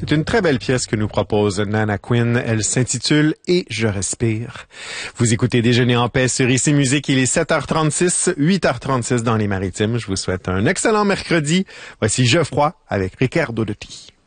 C'est une très belle pièce que nous propose Nana Quinn. Elle s'intitule « Et je respire ». Vous écoutez Déjeuner en paix sur ICI Musique. Il est 7h36, 8h36 dans les Maritimes. Je vous souhaite un excellent mercredi. Voici Geoffroy avec Ricardo Dotti.